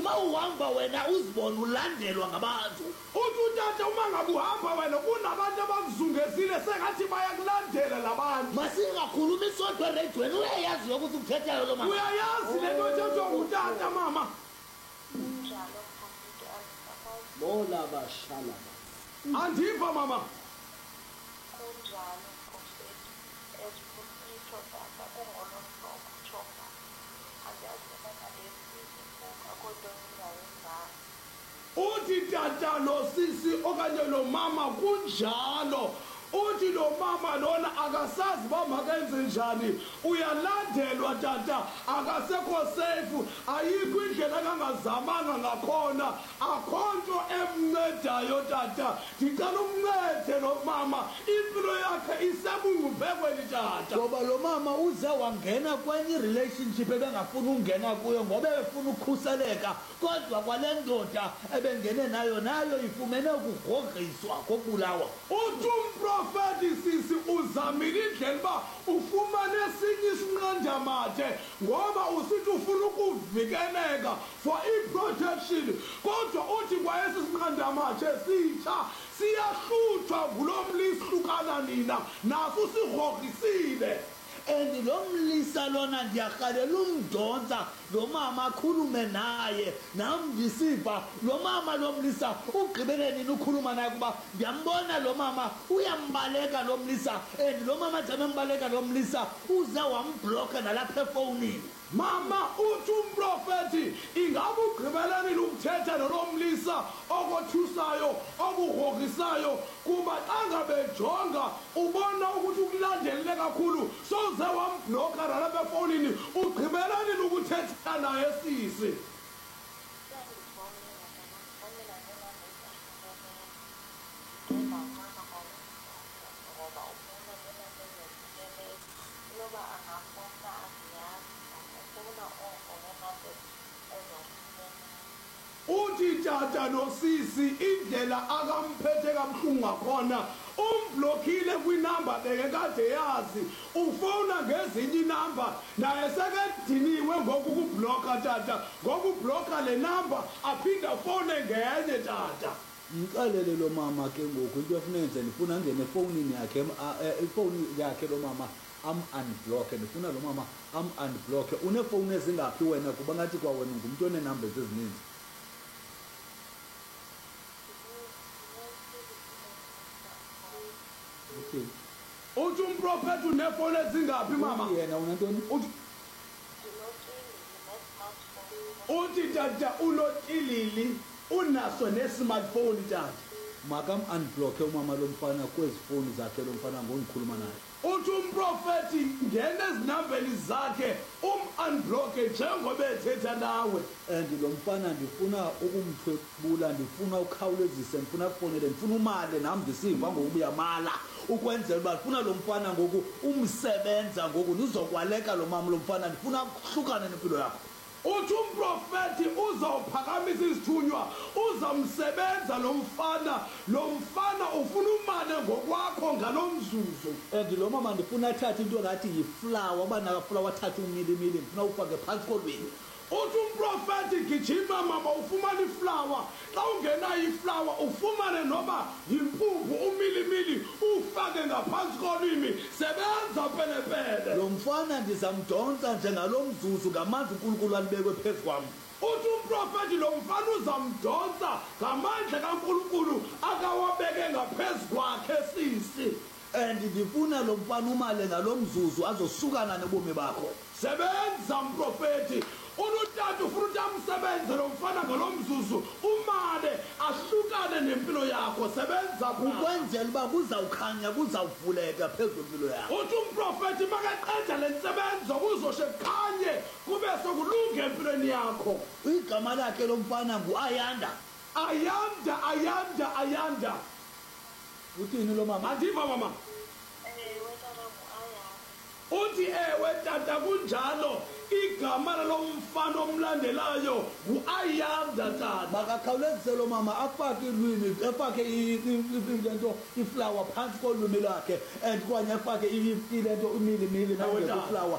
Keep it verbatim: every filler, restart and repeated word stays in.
uma uhamba wena uzibona ulandelwa ngabantu. Uthi utata uma ngabe uhamba wena kunabantu abakuzungezile sengathi bayakulandela labantu. Masingakhuluma isonto eredweni uyayazi ukuthi ukuthethayo lo mama. Uyayazi lento ethethwa ngutata mama. Bola bashala. Andiva mama. Uthi tata lo sisi okanye lo mama kunjalo. Uthi lo mama lona akasazi bamakenze njani. Uyalandelwa tata, akasekho safe, ayikho indlela kangazamanga ngakhona, akhonto emncedayo tata. Ngicela umncede lo mama, impilo yakhe isebungubhekweni tata. Ngoba lo mama uze wangena kwenye relationship ebengafuna ungena kuyo ngoba efuna ukukhuseleka, kodwa kwale ndoda ebengene nayo nayo ifumene ukugogriswa kokubulawa. Uthi umprofeti sisi uzamile indlela ba ufumane esinye isinqandamathe ngoba usithi ufuna ukuvikeleka for i-protection, kodwa uthi kwayesi sinqandamathe sitsha siyahluthwa ngulo mlisihlukana nina naso sigrogrisile. And lo mlisa lona ndiyarhalela umdonsa lo mama akhulume naye nam ndisiva lo mama lo mlisa ugqibele nini ukhuluma naye kuba ndiyambona lo mama uyambaleka lo mlisa, and lo mama jame embaleka lo mlisa uze wambhlokha nalapha efowunini. Mama uthi umprofeti ingabe ugqibelanile ukuthetha nalo mlisa okothusayo okugrogrisayo kuba xa ngabe jonga ubona ukuthi ukulandelele kakhulu soze wambhlokha nalapha efowunini, ugqibelanile ukuthetha naye sisi. Uthi tata no sisi indlela akamphethe kabuhlungu ngakhona umblokhile kwinamba bekekade yazi, ufona ngezinye inamba naye sekediniwe ngoku ukubhlokha tata, ngoku ubhlokha le namba aphinde afone ngenye tata. Ngixelele lo mama ke ngoku into efunenze ndifuna ngene efowunini yakhe, ifowuni yakhe lo mama am unblocke, ndifuna lo mama am unblocke. Unefowuni ezingaphi wena kuba ngathi kwa wena ngumntu onenamba ezininzi? Uthi umprofeti unefoni ezingaphi mama? Yena unantoni? Uthi uthi tata unotilili unaso ne-smartphone tata. Makam unblocke umama lo mfana kwezi foni zakhe lo mfana ngongikhuluma naye. Uthi umprofeti ngena ezinambeni zakhe um-unblocke njengoba ethetha nawe. And lo mfana ndifuna ukumthwebula, ndifuna ukhawulezise, ndifuna kufonele, ndifuna umale nam ndisiva ngokuba uyamala ukwenzela uba ndifuna lo mfana ngoku umsebenza ngoku ndizokwaleka lo mama lo mfana, ndifuna ukuhlukana nempilo yakho. Uthi umprofeti uzawuphakamisa isithunywa, uzamsebenza lo mfana, lo mfana ufuna umane ngokwakho ngalo mzuzu. And lo mama ndifuna athathe into ngathi yiflawa, uba nakaflawa athathe umilimili ndifuna ufake phantsi kolwini. Uthi umprofeti gijima mama ufumane iflawa, xa ungenayo iflawa ufumane noba yimpuphu umilimili ufake ngaphansi kolwimi, sebenza pelepele. Lo mfana ndizamdonsa njengalo mzuzu ngamanzi uNkulunkulu alibekwe phezu kwam. Uthi umprofeti lo mfana uzamdonsa ngamandla kaNkulunkulu akawabeke ngaphezu kwakhe sisi. And ndifuna lo mfana umale ngalo mzuzu azosukana nobomi bakho. Sebenza mprofeti. Unutata ufuna ukuthi amsebenze lo mfana ngalo mzuzu umane ahlukane nempilo yakho, sebenza ukwenzela uba kuzawukhanya kuzawuvuleka phezu kwempilo yakho. Uthi umprofeti makaqeda le nsebenzo kuzoshe kukhanye kube sokulunga empilweni yakho. Igama lakhe lo mfana ngu-Ayanda. Ayanda, Ayanda, Ayanda. Uthini lo mama? Andiva mama. Uthi ewe tata kunjalo, igama lo mfana omlandelayo ngu-Ayanda tata. Makakhawulezise lo mama afake ilwimi, afake lento iflawa phantsi kolwimi lakhe, and kwanye afake ilento umilimili nangeflawa